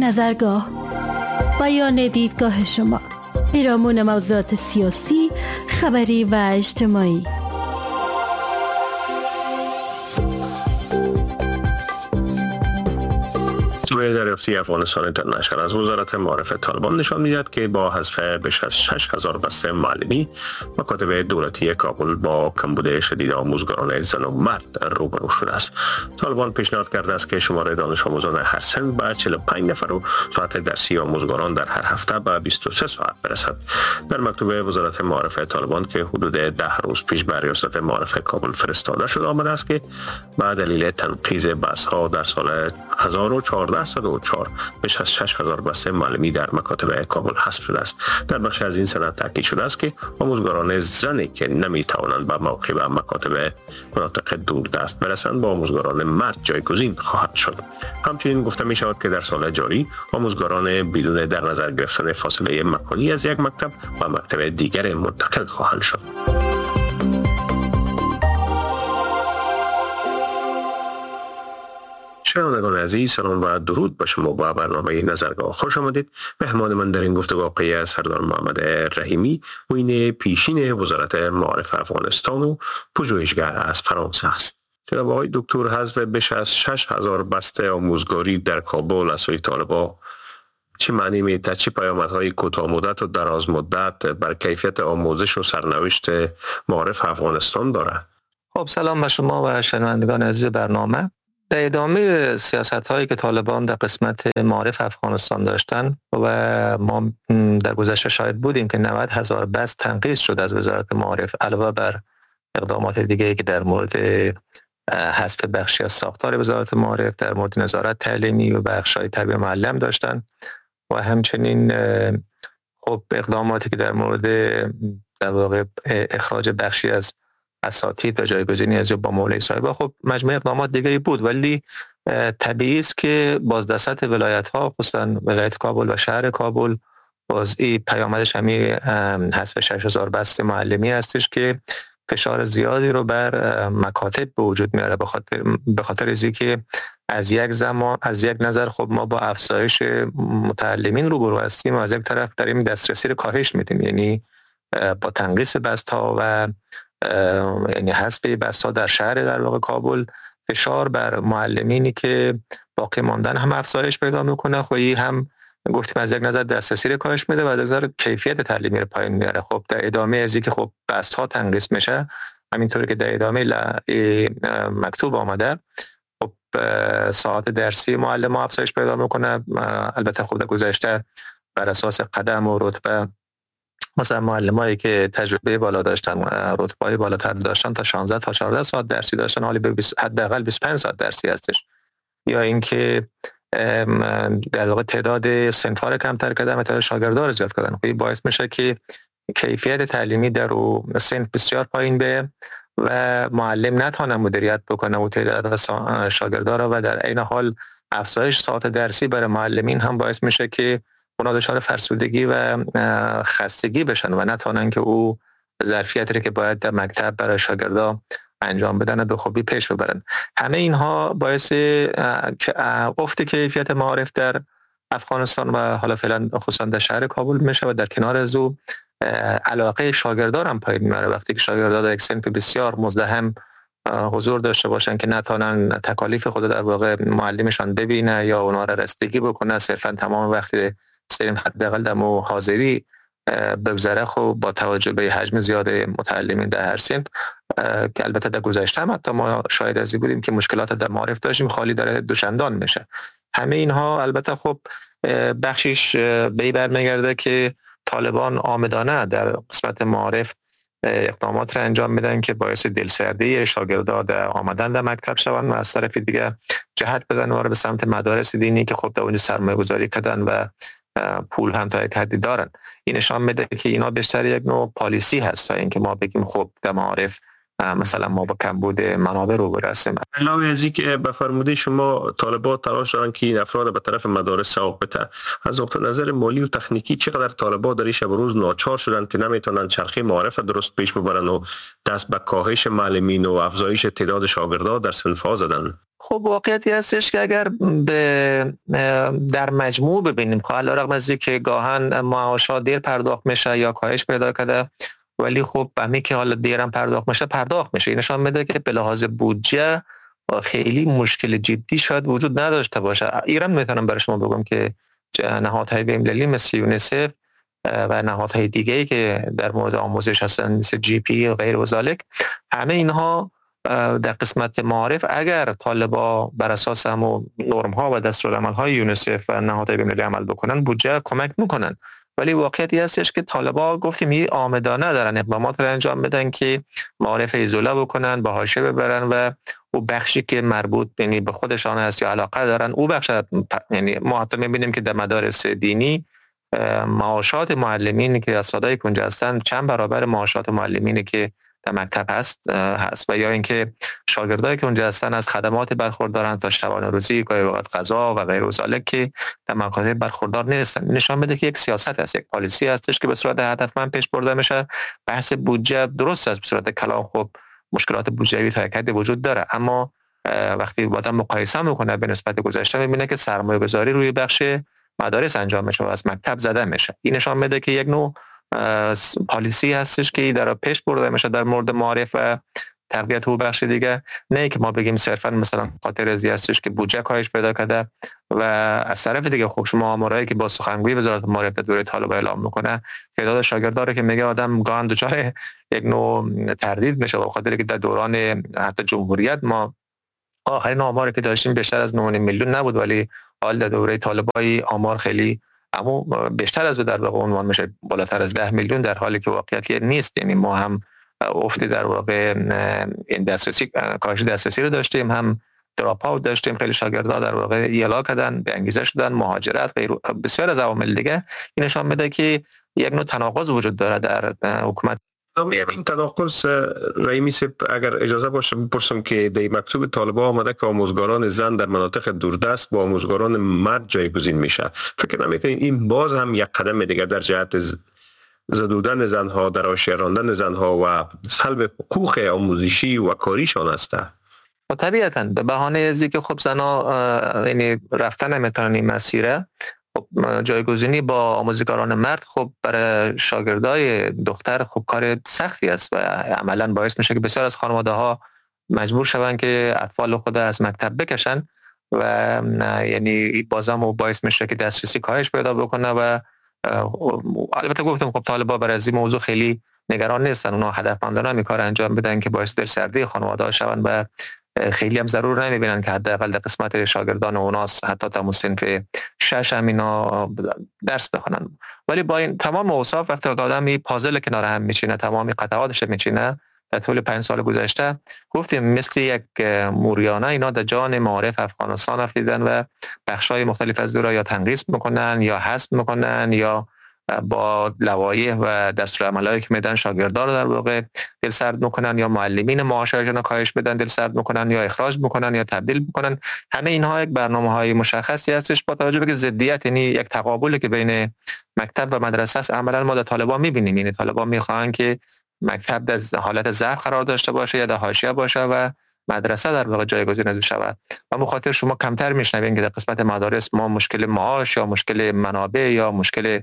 نظرگاه، بیان دیدگاه شما، پیرامون موضوعات سیاسی، خبری و اجتماعی. سوی دریافتی افغانستان اینترنشنال از وزارت معارف طالبان نشان می‌دهد که با حذف بیش از 6000 بسته معلمی، مکاتب دولتی کابل با کمبود شدید آموزگاران زن و مرد روبرو شده است. طالبان پیشنهاد کرده است که شمار دانش آموزان هر سن به 45 نفر و ساعت درسی آموزگاران در هر هفته به 23 ساعت برسد. در مکتوب وزارت معارف طالبان که حدود 10 روز پیش به ریاست معارف کابل فرستاده شده آمده است که به دلیل تنقیض بحث‌ها در سال 1404 بیش از 6000 بسته معلمی در مکاتب کابل حذف شده است. در بخش از این سند تاکید شده است که آموزگاران زنی که نمیتوانند به موقع به مکاتب مناطق دوردست برسند با آموزگاران مرد جایگزین خواهد شد. همچنین گفته می شود که در سال جاری آموزگاران بدون در نظر گرفتن فاصله مکانی از یک مکتب به مکتب دیگر منتقل خواهند شد. شنوندگان عزیز، سلام و درود به شما. با برنامه نظرگاه خوش آمدید. مهمان من در این گفتگو آقای سردار محمد رحیمی، معین پیشین وزارت معارف افغانستان و پژوهشگر از فرانسه است. جناب آقای دکتر، حذف بیش از 6000 بسته آموزگاری در کابل از سوی طالبان چه معنی میده؟ چه پیامدهای کوتاه مدت و دراز مدت بر کیفیت آموزش و سرنوشت معارف افغانستان دارد؟ خب، سلام به شما و شنوندگان عزیز برنامه. در ادامه سیاست‌هایی که طالبان در قسمت معارف افغانستان داشتن و ما در گذشته شاهد بودیم که 90,000 بست تنقیص شد از وزارت معارف، علاوه بر اقدامات دیگه‌ای که در مورد حذف بخشی از ساختار وزارت معارف، در مورد نظارت تعلیمی و بخش‌های تربیت معلم داشتن و همچنین خب اقداماتی که در مورد در واقع اخراج بخشی از اساتید و جایگزینی از با مولای صاحبه، خب مجموعه اقدامات دیگری بود، ولی طبیعی است که بازدست ولایت‌ها، خصوصا ولایت کابل و شهر کابل، باز این پیامدش همین حذف 6000 بسته معلمی هستش که فشار زیادی رو بر مکاتب به وجود میاره، به خاطر اینکه از یک نظر خب ما با افزایش متعلمین روبرو هستیم و از یک طرف داریم دسترسی رو کاهش میدیم، یعنی با تنقیص بست‌ها و یعنی حذف بس‌ها در شهر در واقع کابل، فشار بر معلمینی که باقی ماندن هم افزایش پیدا میکنه. خب هم گفتیم از یک نظر دسترسی رو کاهش میده و از نظر کیفیت تعلیمی رو پایین میاره. خب در ادامه از اینکه خب بس‌ها تنقیص میشه، همینطوری که در ادامه مکتوب آمده، خب ساعت درسی معلم‌ها افزایش پیدا میکنه. البته خب در گذشته بر اساس قدم و رتبه مثلا معلمایی که تجربه بالا داشتن، رتبه‌های بالاتر داشتن، تا 16 تا 14 ساعت درسی داشتن، حالی به حداقل 25 ساعت درسی هستش. یا اینکه در واقع تعداد صنف‌ها رو کمتر کردن و تعداد شاگردان رو زیاد کردن. خب باعث میشه که کیفیت تعلیمی در صنف بسیار پایین به و معلم نتونه مدیریت بکنه و تعداد شاگردان رو، و در عین حال افزایش ساعت درسی برای معلمین هم باعث میشه که اونا دچار فرسودگی و خستگی بشن و نتونن که او ظرفیتی که باید در مکتب برای شاگردان انجام بدن به خوبی پیش ببرن. همه اینها باعث افت کیفیت معارف در افغانستان و حالا فعلا خصوصا در شهر کابل میشه و در کنار از او علاقه شاگردان هم پایین میاره. وقتی که شاگردان در یک صنف بسیار مزدحم حضور داشته باشن که نتونن تکالیف خود در واقع معلمشان ببینه یا اونا را رسیدگی بکنه، صرفا تمام وقتی سریم حداقل در حاضری بگذره، خب با توجه به حجم زیاد متعلمین در هر صنف که البته در گذشته هم حتی ما شاهد ازی بودیم که مشکلات در معارف داشتیم، خالی داره دوچندان میشه. همه اینها البته خب بخشیش به برمیگرده که طالبان آمدانه در قسمت معارف اقدامات را انجام میدن که باعث دلسردی شاگردان در آمدن در مکتب شوند و از طرف دیگه جهت بدن وارد به سمت مدارس دینی که خب در اونجا سرمایه گذاری کردن و پول هم تا یک حدی دارن. این نشان میده که اینا بیشتر یک نوع پالیسی هست تا اینکه ما بگیم خب در معارف مثلا ما با کمبود منابع روبرو هستیم. علاوه از اینکه به فرموده شما طالبات تلاش دارن که این افراد به طرف مدارس سوق بده، از نقطه نظر مالی و تکنیکی چقدر طالبات در این شب روز ناچار شدن که نمیتونن چرخه معارف درست پیش ببرن و دست به کاهش معلمین و افزایش تعداد شاگردان در صنف‌ها زدن؟ خب واقعیتی هستش که اگر در مجموع ببینیم خب علیرغم از اینکه گاهن معاشات دیر پرداخت میشه یا کاهش پیدا کرده، ولی خب همین که حالا دیرم پرداخت میشه این نشان میده که به لحاظ بودجه خیلی مشکل جدی شاید وجود نداشته باشه. ایران میتونم برای شما بگم که نهادهای بین‌المللی مثل یونیسف و نهادهای دیگه‌ای که در مورد آموزش هستن مثل جی پی و غیر و ذالک، همه اینها در قسمت معارف اگر طالبا بر اساس همون نرم ها و دستورالعمل های یونیسف و نهادهای بین‌المللی عمل بکنن بودجه کمک میکنن، ولی واقعیتی هستش که طالبا گفتیم این آمدانه دارن اقدامات رو انجام بدن که معارف ایزوله بکنن، به حاشیه ببرن و او بخشی که مربوط یعنی به خودشان هست یا علاقه دارن او بخش، یعنی ما حتی میبینیم که در مدارس دینی معاشات معلمین که اساتید اونجا هستن چند برابر معاشات معلمینی که در مکتب هست و یا اینکه شاگردایی که اونجا هستن از خدمات برخوردارن تا شبانه روزی، گاهی اوقات غذا و غیر ذالک که در مکاتب برخوردار نیستن. نشان میده که یک سیاست هست، یک پالیسی هستش که به صورت هدفمند پیش برده میشه. بحث بودجه درست است به صورت کلام، خب مشکلات بودجه‌ای تا یک حدی وجود داره، اما وقتی آدم مقایسه میکنه به نسبت گذشته میبینه که سرمایه‌گذاری روی بخش مدارس انجام میشه و از مکتب زده میشه. این نشان میده که یک نوع پالیسی هستش که در پیش برده میشه در مورد معارف و تقویت او بخش دیگه، نه که ما بگیم صرفا مثلا خاطر ازی هستش که بودجه کاهش پیدا کرده و از طرف دیگه خب شما آمارایی که با سخنگوی وزارت معارف دوره طالب اعلام میکنه تعداد شاگرداره که میگه آدم گاهن دچار یک نوع تردید میشه به خاطر که در دوران حتی جمهوریت ما آخرین آماری که داشتیم بیشتر از 9.5 میلیون نبود، ولی حال در دوره طالبای آمار خیلی اما بیشتر از در واقع عنوان میشه بالاتر از 10 میلیون، در حالی که واقعیت نیست. یعنی ما هم افتی در واقع این دسترسی کاهش دسترسی رو داشتیم، هم دراپ اوت داشتیم، خیلی شاگردها در واقع ایلا کردن، به انگیزه شدن، مهاجرت و بسیار از عوامل دیگه. این نشان میده که یک نوع تناقض وجود داره در حکومت. این تناقض رئیس اگر اجازه باشه بپرسم که در مکتوب طالبان آمده که آموزگاران زن در مناطق دوردست با آموزگاران مرد جایگزین میشه. فکر نمی‌کنید این باز هم یک قدم دیگه در جهت زدودن زنها، در حاشیه راندن زنها و سلب حقوق آموزشی و کاریشان است؟ طبیعتاً به بهانه ازی که خب زنها یعنی رفتن نمیتونن این مسیره، خب جایگزینی با آموزگاران مرد خب برای شاگردای دختر خب کار سختی است و عملاً باعث میشه که بسیار از خانواده ها مجبور شوند که اطفال خود از مکتب بکشن و یعنی بازم باعث میشه که دسترسی کاهش پیدا بکنه و البته گفتم خب طالبا برای این موضوع خیلی نگران نیستن، اونا هدفمندانه این کار انجام بدن که باعث دلسردی خانواده ها شوند و خیلی هم ضرور نمیبینن که حداقل در قسمت شاگردان اوناس حتی تا صنف 6 هم اینا درس بخونن. ولی با این تمام اوصاف وقتی آدم پازل کنار هم میچینه، تمامی قطعاتش میچینه، در طول 5 سال گذشته گفتیم مثل یک موریانه اینا در جان معارف افغانستان افتیدن و بخشای مختلف از دورا یا تنقیص میکنن یا حذف میکنن یا با لوایح و دستورالعملایی که میدن شاگردان رو در واقع دلسرد میکنن یا معلمین معاششون رو کاهش بدن دلسرد میکنن یا اخراج میکنن یا تبدیل میکنن. همه اینها یک برنامه‌های مشخصی هستش با توجه به ضدیت، یعنی یک تقابلی که بین مکتب و مدرسه است. عملاً ما در طالبان میبینیم، یعنی طالبان میخوان که مکتب در حالت ضعف قرار داشته باشه یا در حاشیه باشه و مدرسه در واقع جایگزین از شود و بخاطر شما کمتر میشنوین که در قسمت مدارس ما مشکل معاش یا مشکل منابع یا مشکل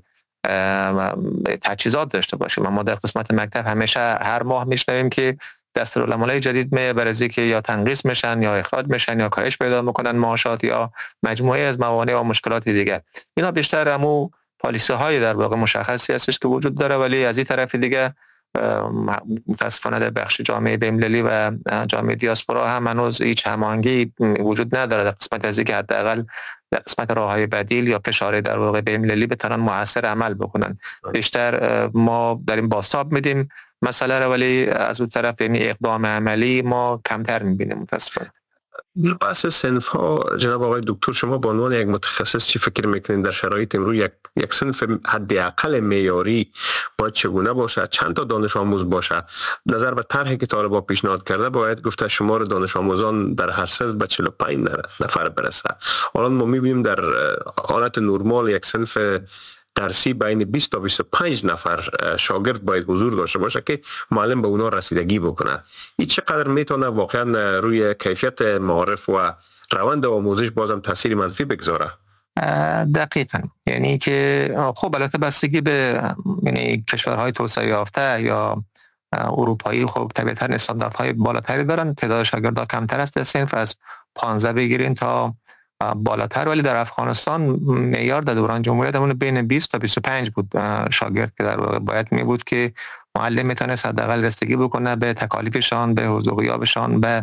تجهیزات داشته باشیم. ما در قسمت مکتب همیشه هر ماه میشنویم که دستورالعملای جدید برای که یا تنقیص میشن یا اخراج میشن یا کاهش پیدا میکنن معاشات یا مجموعه از موانع و مشکلات دیگه. اینا بیشتر همو پالیسی های در واقع مشخصی هستش که وجود داره، ولی از این طرف دیگه متاسفانه در بخش جامعه بین‌المللی و جامعه دیاسپورا هم هنوز هیچ هماهنگی وجود نداره در قسمت از اینکه حداقل در قسمت راههای بدیل یا فشار در واقع بین‌المللی بتونن مؤثر عمل بکنن. بیشتر ما داریم بازتاب میدیم مسئله رو، ولی از اون طرف یعنی اقدام عملی ما کمتر میبینیم متاسفانه. در بحث صنف ها جناب آقای دکتر، شما به عنوان یک متخصص چی فکر میکنین در شرایط امروز یک صنف حداقل معیاری باید چگونه باشه؟ چند تا دانش آموز باشه؟ نظر به طرحی که طالبان پیشنهاد کرده باید گفته شمار دانش آموزان در هر صنف به 45 نفر برسه. الان ما میبینیم در حالت نرمال یک صنف درسی بین 20 تا 25 نفر شاگرد باید حضور داشته باشه که معلم به اونا رسیدگی بکنه. این چقدر میتونه واقعا روی کیفیت معارف و روند آموزش بازم تاثیر منفی بگذاره؟ دقیقاً، یعنی که خب البته بستگی به یعنی کشورهای توسعه یافته یا اروپایی خب طبیعتاً استانداردهای بالاتری دارن، تعداد شاگردان کمتر است در صنف، از 15 بگیرین تا بالاتر، ولی در افغانستان معیار در دوران جمهوریت همون بین 20 تا 25 بود شاگرد که در واقع باید می بود که معلم میتونه حداقل رسیدگی بکنه به تکالیفشان، به حضور غیابشان، به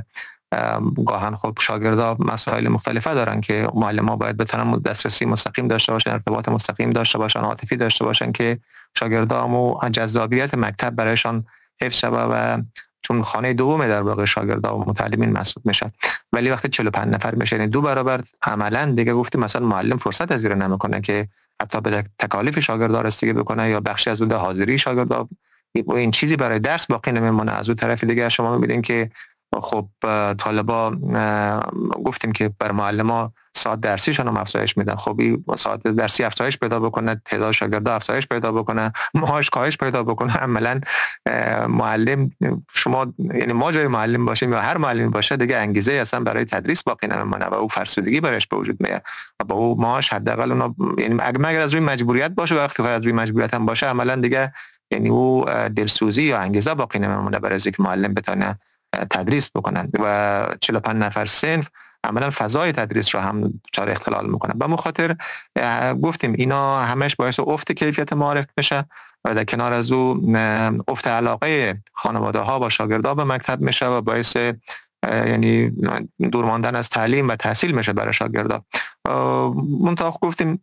گاهن خب شاگردا مسائل مختلفه دارن که معلم‌ها باید بتونن دسترسی مستقیم داشته باشن، ارتباط مستقیم داشته باشن، عاطفی داشته باشن که شاگردامو جذابیت مکتب برایشان حفظ شود و چون خانه دوم در واقع شاگردا و متعلمین محسوب میشن. ولی وقتی 45 نفر میشه یعنی 2 برابر، عملاً دیگه گفتیم مثلا معلم فرصت از گیره نمیکنه که حتی به تکالیف شاگردا رسیدگی بکنه یا بخشی از اون حاضری شاگردا این چیزی برای درس باقی نمیمونه. از اون طرف دیگه شما میبینید که خب طالبا گفتیم که بر معلم‌ها ساعت درسیشون هم افزایش میدن. خب این ساعت درسی افزایش پیدا بکنه، تعداد شاگردا افزایش پیدا بکنه، معاش کاهش پیدا بکنه، عملاً معلم شما یعنی ما جای معلم باشیم یا هر معلمی باشه دیگه انگیزه اصلا برای تدریس باقی نمیمونه و او فرسودگی برایش به وجود میاد و با او معاش حداقل اونا یعنی اگر از روی مجبوریت باشه و وقتی از روی مجبوریت هم باشه عملاً دیگه یعنی او دلسوزی یا انگیزه باقی نمیمونه برای اینکه معلم بتونه تدریس بکنن و 45 نفر صنف عملا فضای تدریس رو هم دچار اختلال میکنه. به مخاطر گفتیم اینا همش باعث افت کیفیت معارف میشه و در کنار از او افت علاقه خانواده ها با شاگردها به مکتب میشه و باعث یعنی دور ماندن از تعلیم و تحصیل میشه برای شاگردا. منطقه گفتیم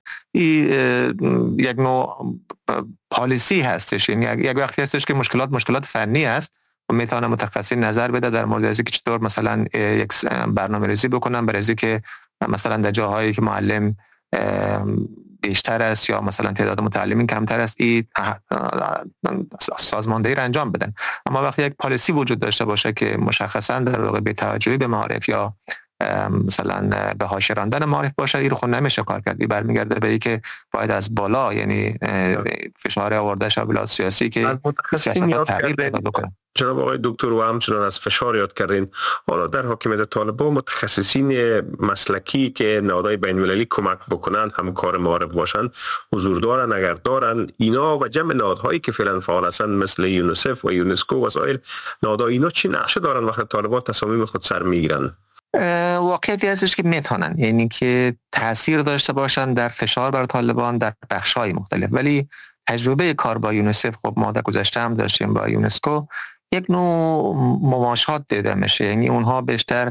این یک نوع پالیسی هستش، یعنی یک وقتی هستش که مشکلات فنی است و میتونه متخصصین نظر بده در مورد از اینکه چطور مثلا یک برنامه‌ریزی بکنن برای اینکه مثلا در جاهایی که معلم بیشتر است یا مثلا تعداد متعلمین کمتر است این سازماندهی را انجام بدن. اما وقتی یک پالیسی وجود داشته باشه که مشخصا در واقع بی‌توجهی به معارف یا مثلا به حاشیه راندن معارف باشه، این رو خود نمیشه کار کرد. برمیگرده به اینکه باید از بالا یعنی فشار آورده شده بلاد سیاسی که سیاست تغییر پیدا بکنه. جناب آقای دکتر و همچنان از فشار یاد کردین. حالا در حاکمیت طالبان متخصصین مسلکی که نهادهای بین‌المللی کمک بکنن، همکار معارف باشن، حضور دارن؟ اگر دارن اینا و جمع نهادهایی که فعلا فعال هستن مثل یونیسف و یونسکو و سایر نهادها، اینا چی نقشه دارن وقتی طالبان تصامیم خود سر میگیرن؟ واقعیتی هستش که میتونن یعنی که تاثیر داشته باشن در فشار بر طالبان در بخش‌های مختلف، ولی تجربه کار با یونیسف خب ما در گذشته هم داشتیم، با یونسکو یک نوع مماشات دیده میشه، یعنی اونها بیشتر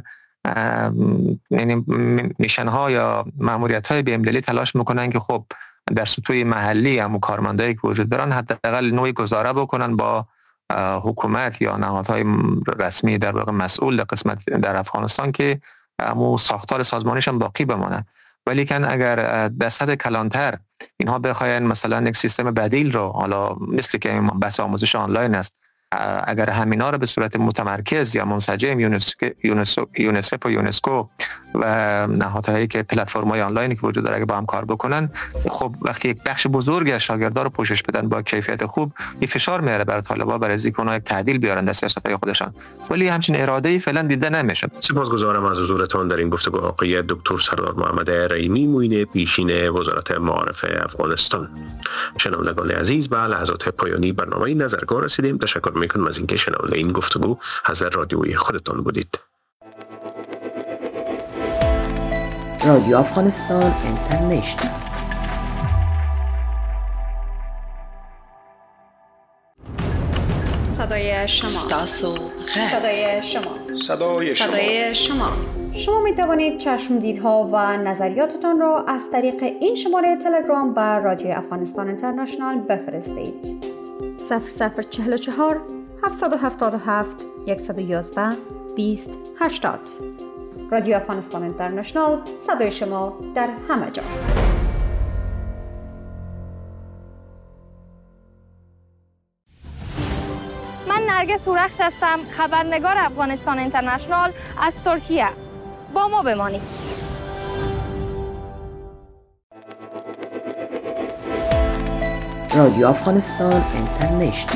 یعنی میشن‌ها یا مأموریت‌های بین‌المللی تلاش میکنن که خب در سطوح محلی هم کارمندایی که وجود دارن حداقل نوعی گزاره بکنن با حکومت یا نهادهای رسمی در واقع مسئول در قسمت در افغانستان که همون ساختار سازمانیش هم باقی بمانه. ولی کن اگر در سطح کلانتر اینها بخواین مثلا یک سیستم بدیل رو، حالا مثل که بحث آموزش آنلاین است، اگر همینا رو به صورت متمرکز یا منسجم یونسف و یونسکو و نهادهایی که پلتفرم‌های آنلاینی که وجود داره اگه با هم کار بکنن، خب وقتی یک بخش بزرگی از شاگردان رو پوشش بدن با کیفیت خوب، این فشار میاره بر طالبان برای اینکه اونها یک تعدیل بیارن در سیاست‌های خودشان، ولی همچین اراده‌ای فعلا دیده نمیشه. سپاسگزارم از حضورتان در این گفتگو آقای دکتر سردار محمد رحیمی، معین پیشین وزارت معارف افغانستان. شنوندگان عزیز، به لحظات پایانی برنامه نظرگاه رسیدیم. تشکر میکنم از اینکه شنونده این گفتگو حاضر رادیوی خودتان بودید. رادیو افغانستان اینترنشنال. صدای شما. صدای شما. صدای شما. شما می توانید چشم دیدها و نظریاتتان را از طریق این شماره تلگرام بر رادیو افغانستان اینترنشنال بفرستید. 0044 777 111 2080. رادیو افغانستان اینترنشنال، صدای شما در همه جا. من نرگس هورخش هستم، خبرنگار افغانستان اینترنشنال از ترکیه. با ما بمانید. رادیو افغانستان اینترنشنال.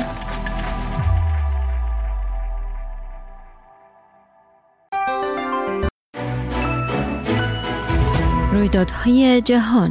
رویدادهای جهان.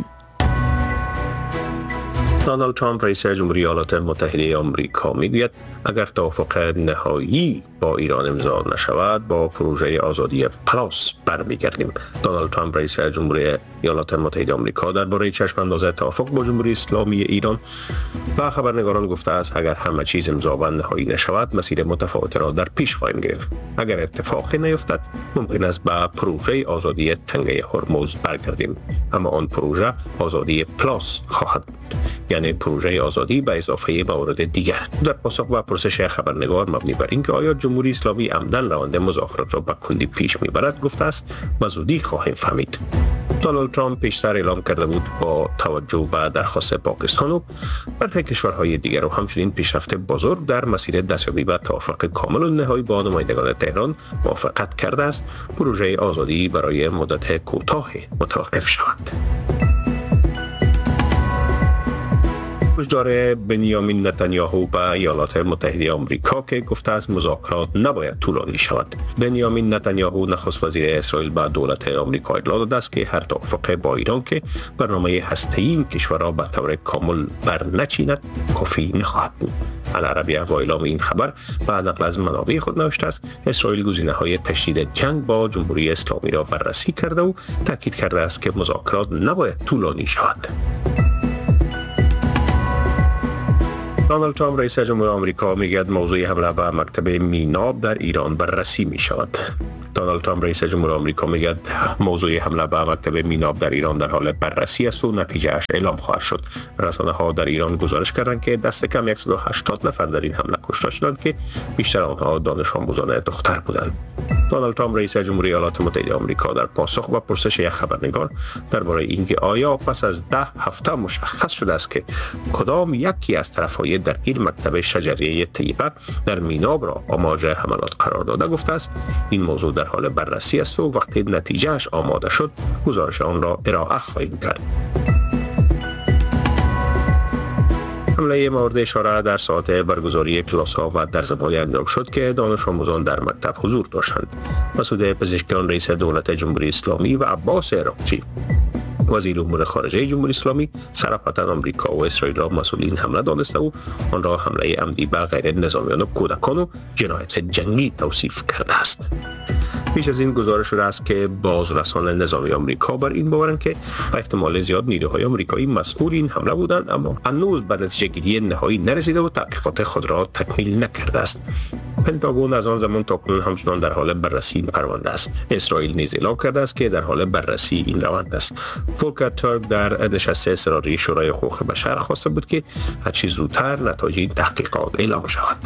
دونالد ترامپ رئیس جمهوری ایالات متحده آمریکا میگوید اگر توافق نهایی با ایران امضا نشود با پروژه آزادی پلاس برمیگردیم. دونالد ترامپ رئیس جمهوری ایالات متحده آمریکا درباره چشم‌انداز توافق با جمهوری اسلامی ایران و خبرنگاران گفته است اگر همه چیز امضا و نهایی نشود مسیر متفاوتی را در پیش خواهیم گرفت. اگر اتفاقی نیفتد ممکن است به پروژه آزادی تنگه هرمز برگردیم، اما آن پروژه آزادی پلاس خواهد بود، یعنی پروژه آزادی به اضافه موارد دیگر. در پاسخ به پرسش خبرنگار مبنی بر اینکه آیا جمهوری اسلامی عمدن روند مذاکرات را به کندی پیش میبرد گفته است به زودی خواهیم فهمید. دونالد ترامپ پیشتر اعلام کرده بود با توجه به درخواست پاکستان و برخی کشورهای دیگر و همچنین پیشرفت بزرگ در مسیر دستیابی به توافق کامل و نهایی با نمایندگان تهران موافقت کرده است پروژه آزادی برای مدت کوتاه متوقف شود. هشدار بنیامین نتانیاهو به ایالات متحده آمریکا که گفته است مذاکرات نباید طولانی شود. بنیامین نتانیاهو نخست وزیر اسرائیل به دولت آمریکا اطلاع داده است که هر توافق با ایران که برنامه هسته‌ای این کشور را به طور کامل برنچیند کافی نخواهد بود. العربیه با اعلام این خبر به نقل از منابع خود نوشته است اسرائیل گزینه‌های تشدید جنگ با جمهوری اسلامی را بررسی کرده و تاکید کرده است که مذاکرات نباید طولانی شود. دونالد ترامپ رئیس جمهوری آمریکا میگوید موضوع حمله به مکتب میناب در ایران بررسی می شود. دونالد ترامپ رئیس جمهوری آمریکا میگوید موضوع حمله به مکتب میناب در ایران در حال بررسی است و نتیجه‌اش اعلام خواهد شد. رسانه‌ها در ایران گزارش کردند که دست کم 180 نفر در این حمله کشته شدند که بیشتر آنها دانش آموزان دختر بودند. دونالد ترامپ رئیس جمهوری ایالات متحده آمریکا در پاسخ به پرسش یک خبرنگار درباره اینکه آیا پس از 10 هفته مشخص شده است که کدام یکی از طرف‌های درگیر مکتب شجریه طیبه در میناب را آماج حملات قرار داده گفته است این موضوع در حال بررسی است و وقتی نتیجهش آماده شد گزارش آن را ارائه خواهیم کرد. حمله مورد اشاره در ساعت برگزاری کلاس‌ها و درس‌های انجام شد که دانش آموزان در مکتب حضور داشتند. مسعود پزشکیان رئیس دولت جمهوری اسلامی و عباس عراقچی وزیر امور خارجه جمهوری اسلامی صراحتاً آمریکا و اسرائیل را مسئول این حمله دانسته و آن را حمله عمدی به غیر نظامیان و کودکان و جنایت جنگی توصیف کرده است. پیش از این گزارش شده است که بازرسان نظامی آمریکا بر این باورند که به احتمال زیاد نیروهای آمریکایی مسئول این حمله بودند، اما هنوز به نتیجه گیری نهایی نرسیده و تحقیقات خود را تکمیل نکرده است. پنتاگون از آن زمان تا کنون همچنان در حال بررسی این پرونده است. اسرائیل نیز اعلام کرده است که در حال بررسی این روند است. فولکر تورک در نشست اضطراری شورای حقوق بشر خواسته بود که هرچه زودتر نتایج این تحقیقات اعلام شود.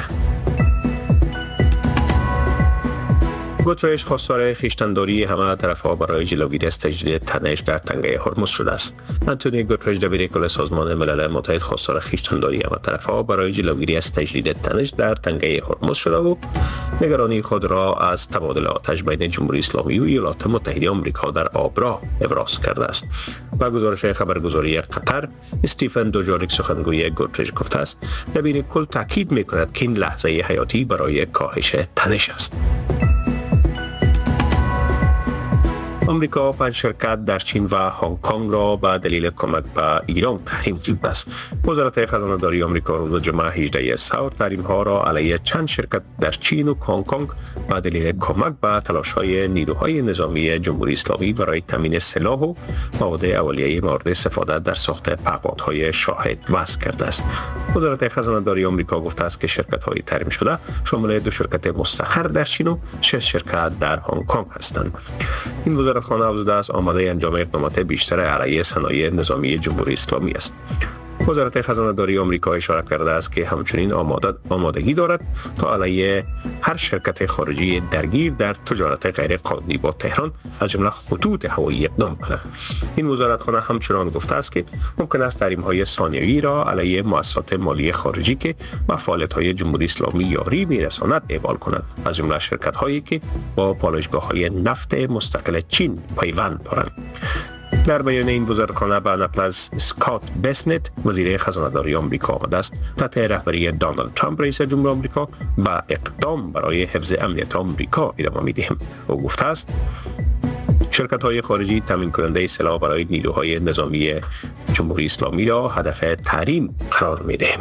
گوترش خواستار خویشتن‌داری همه طرف‌ها برای جلوگیری از تجدید تنش در تنگه هرمز شده است. آنتونیو گوترش دبیر کل سازمان ملل متحد خواستار خویشتن‌داری همه طرف‌ها برای جلوگیری از تجدید تنش در تنگه هرمز شده و نگرانی خود را از تبادل آتش بین جمهوری اسلامی و ایالات متحده آمریکا در آب را ابراز کرده است. با گزارش خبرگزاری قطر استیفن دوجاریک سخنگوی گوترش گفته است دبیر کل تاکید می‌کند که این لحظه حیاتی برای کاهش تنش است. آمریکا 5 شرکت در چین و هنگ کنگ را به دلیل کمک به ایران تحریم کرده است. وزارت خزانه‌داری آمریکا روز جمعه 18 سپتامبر تحریم‌ها را علیه چند شرکت در چین و هنگ کنگ به دلیل کمک به تلاش‌های نیروهای نظامی جمهوری اسلامی برای تامین سلاح و مواد اولیه مورد استفاده در ساخت پهپادهای شاهد وضع کرده است. وزارت خزانه‌داری آمریکا گفته است که شرکت‌های تحریم شده شامل 2 شرکت مستقر در چین و 6 شرکت در هنگ کنگ هستند. این وزارتخانه افزوده است آماده انجام اقدامات بیشتر علیه صنایع نظامی جمهوری اسلامی است. وزارت خزانه‌داری آمریکا اشاره کرده است که همچنین آمادگی دارد تا علیه هر شرکت خارجی درگیر در تجارت غیر قانونی با تهران از جمله خطوط هوایی اقدام کند. این وزارتخانه همچنان گفته است که ممکن است تحریم‌های ثانویه‌ای را علیه مؤسسات مالی خارجی که به فعالیت‌های جمهوری اسلامی یاری می‌رساند اعمال کند، از جمله شرکت‌هایی که با پالایشگاه‌های نفت مستقل چین پیوند دارند. در بیان این وزارتخانه به نقل از اسکات بسنت وزیر خزانه‌داری آمریکا آمده است تحت رهبری دونالد ترامپ رئیس جمهور آمریکا به اقدام برای حفظ امنیت آمریکا ادامه می‌دهیم. او گفته است شرکت‌های خارجی تامین کننده سلاح برای نیروهای نظامی جمهوری اسلامی را هدف تحریم قرار می‌دهیم.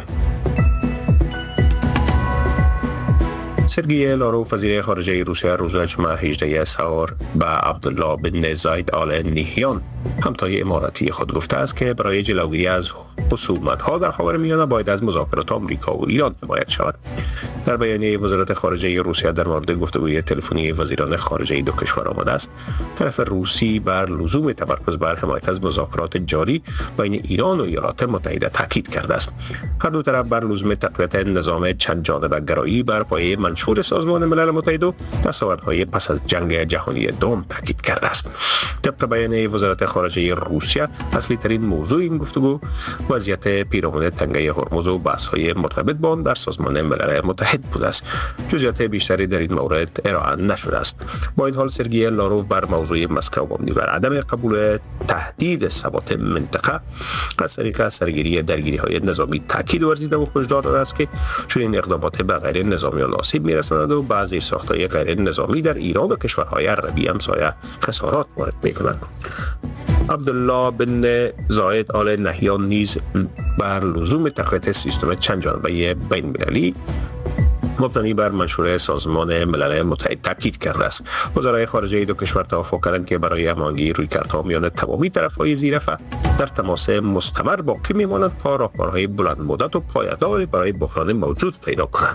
سرگئی لاروف وزیر خارجه روسیه روز جمعه 18 سحر به عبدالله بن زاید آل نهیان همتای اماراتی خود گفته است که برای جلوگیری از خصومت‌ها در خاورمیانه باید از مذاکرات آمریکا و ایران حمایت شود. در بیانیه وزارت خارجه روسیه در مورد گفتگوی تلفنی وزیران خارجه دو کشور آمده است طرف روسی بر لزوم تمرکز بر حمایت از مذاکرات جاری بین ایران و ایالات متحده تاکید کرده است. هر دو طرف بر لزوم تقویت نظام چند جانبه گرایی بر پایه منشور سازمان ملل متحد و دستاوردهای پس از جنگ جهانی دوم تاکید کرده است. طبق بیانیه وزارت خارجه روسیه اصلی ترین موضوع این گفتگو وضعیت پیرامون تنگه هرمز و بحث‌های مرتبط با آن در سازمان ملل متحد بوده است. جزئیات بیشتری در این مورد ارائه نشده است. با این حال سرگئی لاروف بر موضوع مسکو مبنی بر عدم قبول تهدید ثبات منطقه از طریق سرگیری درگیری‌های نظامی تاکید ورزیده و هشدار داده است که چنین اقدامات به غیر نظامی آسیب می‌رساند و بعضی ساخت‌های غیر نظامی در ایران و کشورهای عربی همسایه خسارات وارد می‌کنند. عبدالله بن زاید آل نهیان نیز بر لزوم تقویت سیستم چند جانبه بین‌المللی مبتنی بر منشور سازمان ملل متحد تاکید کرده است. وزرای خارجه دو کشور توافق کردند که برای هماهنگی رویکردها میان تمامی طرف‌های زیرفه در تماس مستمر باقی میمانند تا راهکارهای بلند مدت و پایدار برای بحران موجود پیدا کنند.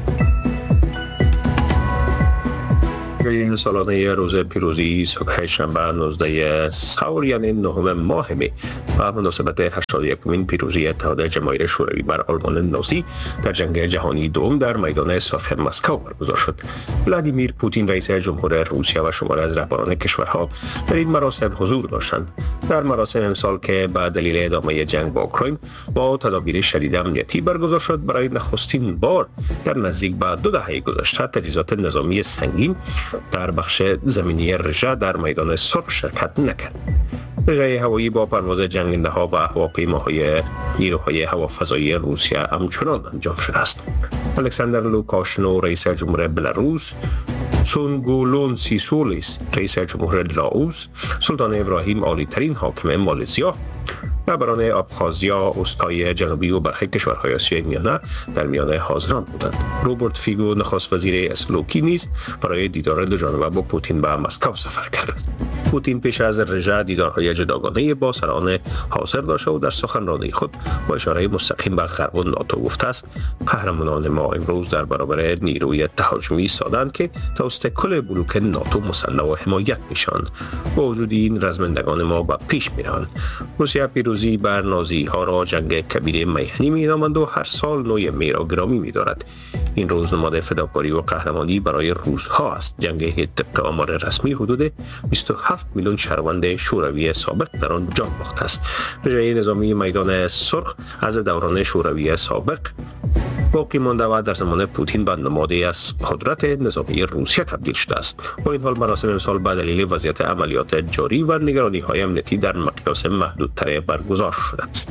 این سالانه روز پیروزی صبح شنبه 19 سحر یعنی 9 ماه می و مناسبت 81مین پیروزی اتحاد جماهیر شوروی بر آلمان نازی در جنگ جهانی دوم در میدان صلح مسکو برگزار شد. ولادیمیر پوتین رئیس جمهور روسیه و شماری از رهبران کشورها در این مراسم حضور داشتند. در مراسم امسال که به دلیل ادامه جنگ با اوکراین با تدابیر شدید امنیتی برگزار شد، برای نخستین بار در نزدیک به 2 دهه گذشته تجهیزات نظامی سنگین در بخش زمینی رژه در میدان صلح شرکت نکرد. رژه هوایی با پرواز جنگنده‌ها و هواپیماهای نیروهای هوافضایی روسیه همچنان انجام شده است. الکساندر لوکاشنو رئیس جمهور بلاروس، سونگولون سیسولیس رئیس جمهور لاوس، سلطان ابراهیم عالی‌ترین حاکم مالزیا، رهبران ابخازیا، اوستای جنوبی و برخی کشورهای آسیای میانه در میانه حاضران بودند. روبرت فیگو نخست وزیر اسلوکی نیز برای دیدار دوجانبه با پوتین به مسکو سفر کرد. پوتین پیش از رژه دیدارهای جداگانه با سران حاضر داشته و در سخنرانی خود با اشاره مستقیم به غرب و ناتو گفته است قهرمانان ما امروز در برابر نیروی تهاجمی ایستادند که توسط کل بلوک ناتو مسلح و حمایت میشوند. با وجود این رزمندگان ما به پیش میرند. روسیه پیروزی بر نازی ها را جنگ کبیر میهنی مینامند و هر سال نوع می را گرامی می‌دارد. این روز نماد فداکاری و قهرمانی برای روس‌ها است. جنگ طبق آمار رسمی حدود 27 میلیون شهروند شوروی سابق در آن جان باخته است. رژه نظامی میدان سرخ از دوران شوروی سابق باقی مانده و در زمان پوتین به نمادی از قدرت نظامی روسیه تبدیل شده است. با این حال مراسم امسال به دلیل وضعیت عملیات جاری و نگرانی‌های امنیتی در مقیاس محدودتر برگزار شده است.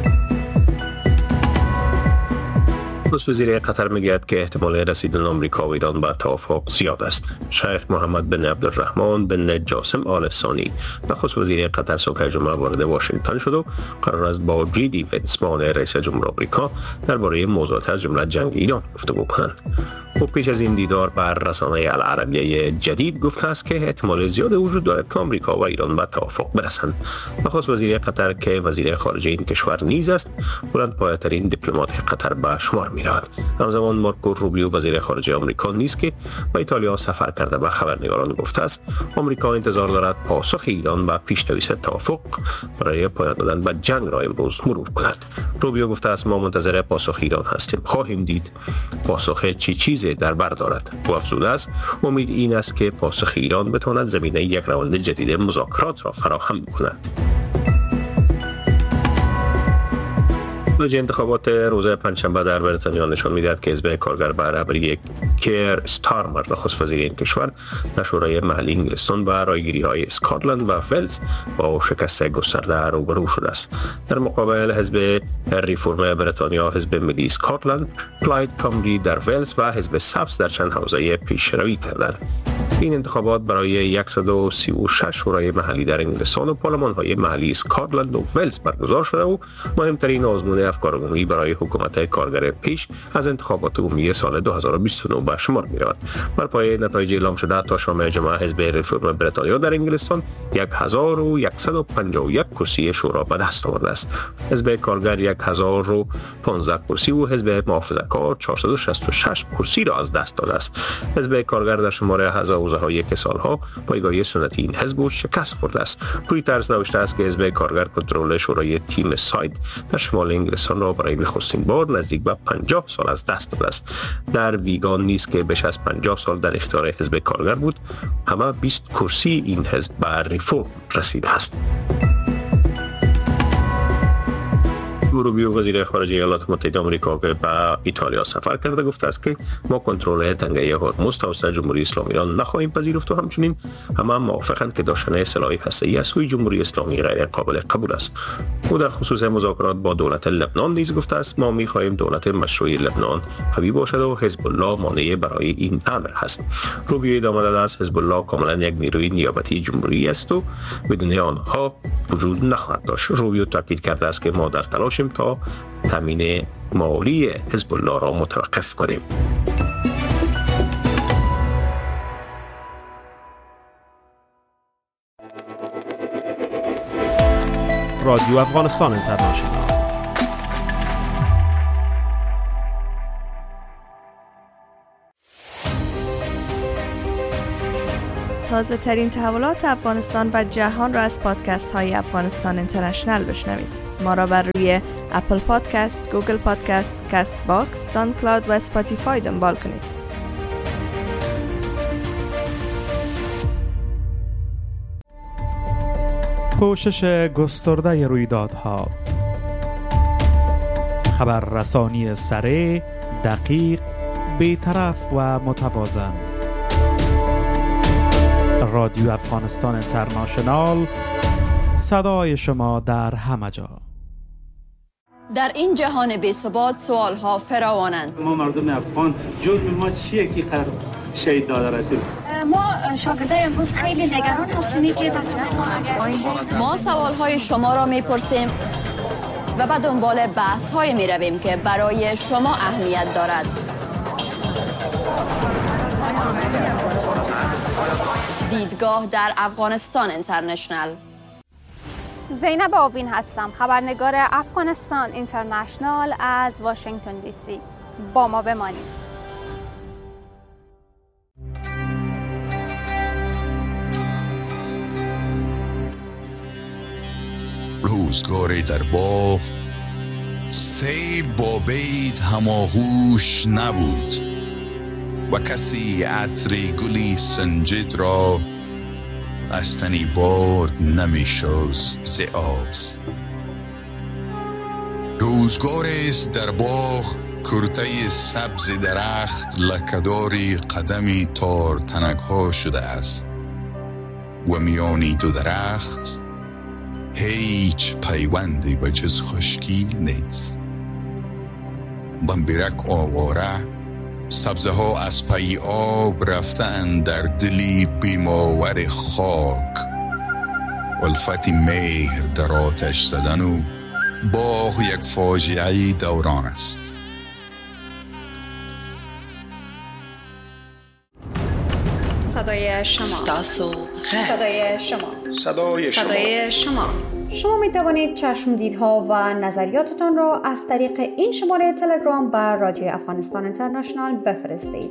نخست وزیر قطر میگوید که احتمال رسیدن آمریکا و ایران به توافق زیاد است. شیخ محمد بن عبدالرحمن بن جاسم آل ثانی نخست وزیر قطر صبح جمعه وارد واشنگتن شد و قرار است با جی.دی. وینس رئیس جمهور آمریکا درباره موضوعات از جمله جنگ ایران گفتگو کنند. او پیش از این دیدار بر رسانه العربیه جدید گفته است که احتمال زیاد وجود دارد که آمریکا و ایران به توافق برسند. نخست وزیر قطر که وزیر خارجه این کشور نیز است، بلندپایه‌ترین دیپلمات قطر به شمار می‌رود. همزمان مارکو روبیو وزیر خارجه آمریکا نیز که به ایتالیا سفر کرده به خبرنگاران گفته است آمریکا انتظار دارد پاسخ ایران به پیش‌نویس توافق برای پایان دادن به جنگ را امروز مرور کند. روبیو گفته است ما منتظر پاسخ ایران هستیم، خواهیم دید پاسخ چی چیزی در بر دارد. و افزوده است امید این است که پاسخ ایران بتواند زمینه یک روند جدید مذاکرات را فراهم کند. نتایج انتخابات روز پنجشنبه در بریتانیا نشان می‌دهد که حزب کارگر به رهبری کیر استارمر نخست وزیر این کشور در شورای محلی انگلستان با رایگیری‌های اسکاتلند و ولز با شکست گسترده روبرو شده است. در مقابل حزب ریفرم بریتانیا، حزب ملی اسکاتلند، پلاید کامری در ولز و حزب سبز در چند حوزه پیشروی کردند. این انتخابات برای 136 شورای محلی در انگلستان و پارلمان‌های محلی اسکاتلند و ولز برگزار شده و مهمترین آزمون افکارعمومی برای حکومت کارگر پیش از انتخابات عمومی سال 2029 به شمار می‌رود. بر پایه نتایج اعلام شده تا شام جمعه حزب ریفرم بریتانیا در انگلستان 1151 کرسی شورا به دست آورده است. حزب کارگر 1015 کرسی و حزب محافظه‌کار 466 کرسی را از دست داده است. حزب کارگر در شمار حوزه‌های که سالها پایگاهی سنتی این حزب شکست خورده است. روی طرز نوشته است که حزب کارگر کنترل شورای تیم ساید در شمال انگلستان را برای نخستین بار نزدیک به 50 سال از دست داده است. در ویگان نیز که بیش از 50 سال در اختیار حزب کارگر بود، همه 20 کرسی این حزب به ریفرم رسیده است. روبیو وزیر خارجه ایالات متحده آمریکا که به ایتالیا سفر کرده گفته است که ما کنترل تنگه هرمز توسط جمهوری اسلامی ایران نخواهیم پذیرفت و همچنین همه موافقند که داشتن سلاح هسته‌ای از سوی جمهوری اسلامی غیر قابل قبول است. او در خصوص مذاکرات با دولت لبنان نیز گفته است ما می‌خواهیم دولت مشروع لبنان قوی باشد و حزب الله مانع برای این امر است. روبیو ادامه داده است حزب الله کاملا یک نیروی نیابتی جمهوری است و بدون آنها وجود نخواهد داشت. روبیو تاکید کرده است که ما در تلاشیم تا تامین مالی حزب الله را متوقف کنیم. رادیو افغانستان اینترنشنال. تازه ترین تحولات افغانستان و جهان را از پادکست های افغانستان اینترنشنال بشنوید. ما را بر روی اپل پادکست، گوگل پادکست، کست باکس، ساوند کلاود و اسپاتیفای دنبال کنید. پوشش گسترده رویدادها، خبررسانی سریع، دقیق، بی‌طرف و متوازن. رادیو افغانستان اینترنشنال، صدای شما در همه جا. در این جهان بی‌ثبات سوالها فراوانند. ما مردم افغان جرم ما چیه که قرار شهید داده رسول؟ ما شاگردای امروز خیلی نگران هستیم که ما سوالهای شما را میپرسیم و به دنبال بحث‌های میرویم که برای شما اهمیت دارد. دیدگاه در افغانستان اینترنشنال. زینب آوین هستم، خبرنگار افغانستان اینترنشنال از واشنگتن دی سی. با ما بمانید. روزگاری در باغ سیب با بید هماغوش نبود و کسی عطر گلی سنجد را از تنی بارد نمی شست ز آز. روزگاری است در باغ کرته سبز درخت لکه‌داری قدمی تار تنک ها شده است و میانی دو درخت هیچ پیوندی به جز خشکی نیست. بمبرک آواره سبزه ها از پی آب رفتند در دلی بیماور خاک. الفتی مهر در آتش زدن و باغ یک فاجعه دوران است. صدای شما. صدای شما. صدای شما. صدای شما. شما می توانید چشمدیدها و نظریاتتان را از طریق این شماره تلگرام بر رادیوی افغانستان اینترنشنال بفرستید.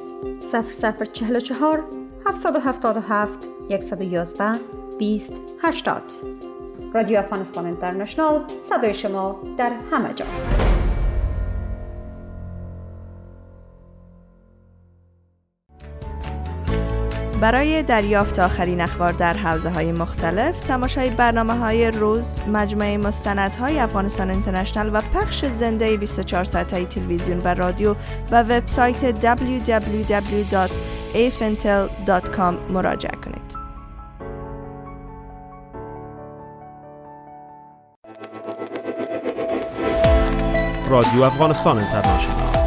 0044 777 111 20 80. رادیو افغانستان اینترنشنال، صدای شما در همه جا. برای دریافت آخرین اخبار در حوزه‌های مختلف، تماشای برنامه‌های روز، مجموعه مستندهای افغانستان اینترنشنال و پخش زنده 24 ساعته تلویزیون و رادیو و وبسایت www.afintel.com مراجعه کنید. رادیو افغانستان اینترنشنال